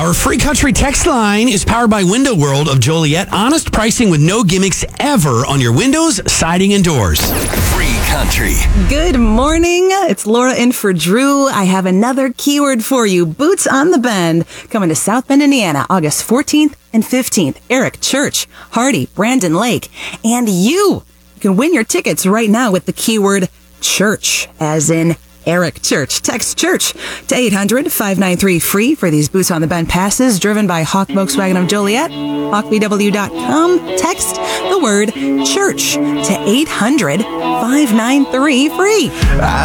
Our free country text line is powered by Window World of Joliet. Honest pricing with no gimmicks ever on your windows, siding, and doors. Free country. Good morning. It's Laura in for Drew. I have another keyword for you. Boots on the Bend, coming to South Bend, Indiana, August 14th and 15th. Eric Church, Hardy, Brandon Lake, and you can win your tickets right now with the keyword church, as in Eric Church. Text church to 800-593-FREE for these Boots on the Bend passes, driven by Hawk Volkswagen of Joliet. HawkVW.com. Text the word church to 800-593-FREE.